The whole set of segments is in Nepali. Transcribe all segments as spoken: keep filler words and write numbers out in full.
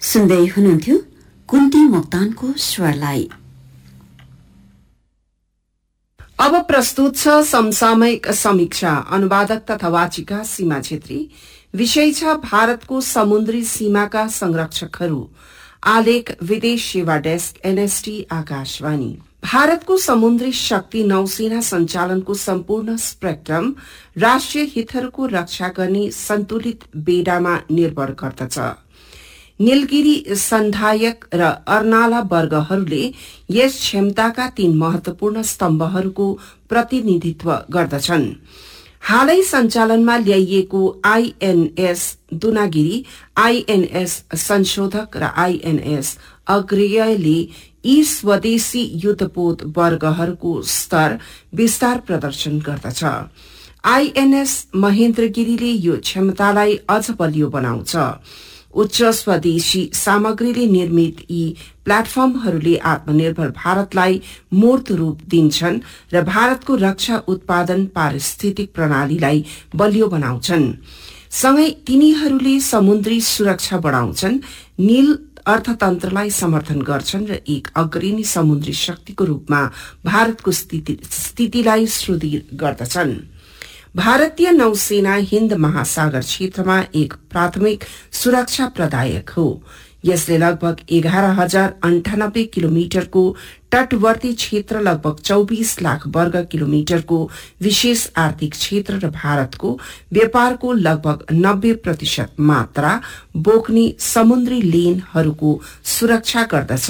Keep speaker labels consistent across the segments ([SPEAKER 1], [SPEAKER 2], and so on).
[SPEAKER 1] सुन्दै हुनुहुन्थ्यो कुन्ती मोक्तानको स्वरलाई।
[SPEAKER 2] अब प्रस्तुत छ समसामयिक समीक्षा। अनुवादक तथा वाचिका सीमा छेत्री। विषय छ भारतको समुद्री सीमाका संरक्षकहरू। आलेख विदेश सेवा डेस्क एनएसटी आकाशवाणी। भारतको समुद्री शक्ति नौसेना सञ्चालनको सम्पूर्ण स्पेक्ट्रम राष्ट्रिय हितहरूको रक्षा गर्ने सन्तुलित बेडामा निर्भर गर्दछ। नीलगिरी सन्धायक र अर्नाला वर्गहरूले यस क्षमताका तीन महत्वपूर्ण स्तम्भहरूको प्रतिनिधित्व गर्दछन्। हालै सञ्चालनमा ल्याइएको आईएनएस दुनागिरी, आईएनएस संशोधक र आईएनएस अग्रेयले यी स्वदेशी युद्धपोत वर्गहरूको स्तर विस्तार प्रदर्शन गर्दछ। आईएनएस महेन्द्रगिरीले यो क्षमतालाई अझ बलियो बनाउँछ। उच्च स्वदेशी सामग्रीले निर्मित यी प्लेटफर्महरूले आत्मनिर्भर भारतलाई मूर्त रूप दिन्छन् र भारतको रक्षा उत्पादन पारिस्थितिक प्रणालीलाई बलियो बनाउँछन्। सँगै तिनीहरूले समुद्री सुरक्षा बढाउँछन्, नील अर्थतन्त्रलाई समर्थन गर्छन् र एक अग्रणी समुद्री शक्तिको रूपमा भारतको स्थिति, स्थितिलाई सुदृढ गर्दछन्। भारतीय नौसेना हिन्द महासागर क्षेत्रमा एक प्राथमिक सुरक्षा प्रदायक हो। यसले लगभग एघार हजार अन्ठानब्बे किलोमिटरको तटवर्ती क्षेत्र, लगभग चौबीस लाख वर्ग किलोमिटरको विशेष आर्थिक क्षेत्र र भारतको व्यापारको लगभग नब्बे प्रतिशत मात्रा बोक्ने समुद्री लेनहरूको सुरक्षा गर्दछ।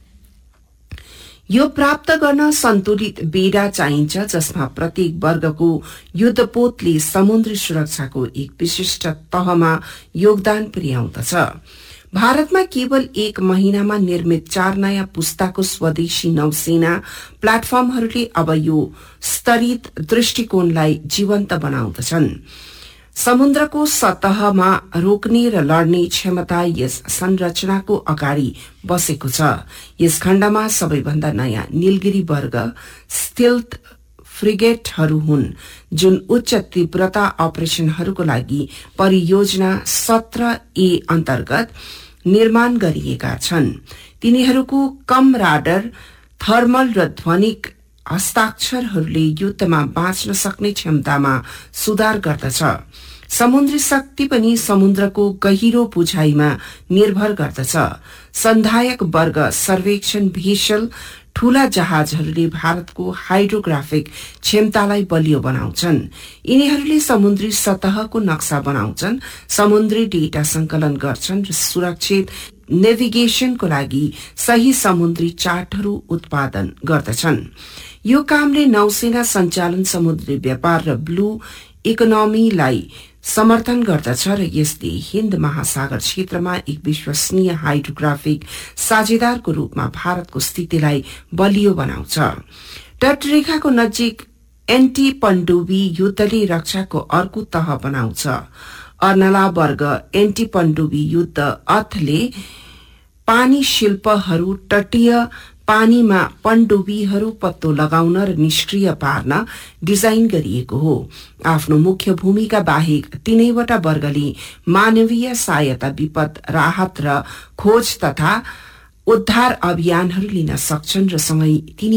[SPEAKER 2] यो प्राप्त गर्न सन्तुलित बेडा चाहिन्छ जसमा प्रत्येक वर्गको युद्धपोतले समुद्री सुरक्षाको एक विशिष्ट तहमा योगदान पुर्याउँदछ। भारतमा केवल एक महिनामा निर्मित चार नयाँ पुस्ताको स्वदेशी नौसेना प्लेटफर्महरूले अब यो स्तरित दृष्टिकोणलाई जीवन्त बनाउँदछन्। समुद्रको सतहमा रोक्ने र लड्ने क्षमता यस संरचनाको अगाडि बसेको छ। यस खण्डमा सबैभन्दा नयाँ नीलगिरी वर्ग स्टिल्थ फ्रिगेटहरू हुन्, जुन उच्च तीव्रता अपरेशनहरूको लागि परियोजना सत्र ए अन्तर्गत निर्माण गरिएका छन्। तिनीहरूको कम राडर, थर्मल र ध्वनिक हस्ताक्षरहरूले युद्धमा बाँच्न सक्ने क्षमतामा सुधार गर्दछ। समुद्री शक्ति पनि समुद्रको गहिरो बुझाइमा निर्भर गर्दछ। सन्धायक वर्ग सर्वेक्षण भेसल ठूला जहाजहरूले भारतको हाइड्रोग्राफिक क्षमतालाई बलियो बनाउँछन्। यिनीहरूले समुद्री सतहको नक्सा बनाउँछन्, समुद्री डेटा संकलन गर्छन् र सुरक्षित नेभिगेशनको लागि सही समुद्री चार्टहरू उत्पादन गर्दछन्। यो कामले नौसेना सञ्चालन, समुद्री व्यापार र ब्लू इकोनोमीलाई समर्थन गर्दछ र यसले हिन्द महासागर क्षेत्रमा एक विश्वसनीय हाइड्रोग्राफिक साझेदारको रूपमा भारतको स्थितिलाई बलियो बनाउँछ। तटरेखाको नजिक एन्टी पनडुब्बी युद्धले रक्षाको अर्को तह बनाउँछ। अर्नला वर्ग एन्टी पनडुब्बी युद्ध अर्थले पानी शिल्पहरू तटीय पानीमा पनडुब्बीहरू पत्तो लगाउन र निष्क्रिय पार्न डिजाइन गरिएको हो। आफ्नो मुख्य भूमिका बाहेक तीनैवटा वर्गले मानवीय सहायता, विपद राहत र खोज तथा उद्धार अभियानहरू लिन सक्छन् र सँगै